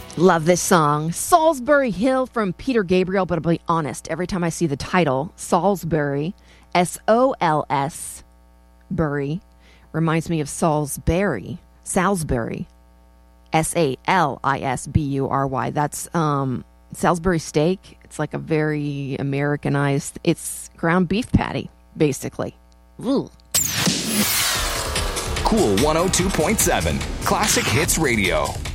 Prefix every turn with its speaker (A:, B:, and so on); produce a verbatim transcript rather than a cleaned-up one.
A: Love this song. Salisbury Hill from Peter Gabriel, but I'll be honest, every time I see the title, Salisbury, S O L S, Bury, reminds me of Salisbury, Salisbury, S A L I S B U R Y. That's um, Salisbury steak. It's like a very Americanized, it's ground beef patty, basically. Ooh.
B: Cool one oh two point seven, Classic Hits Radio.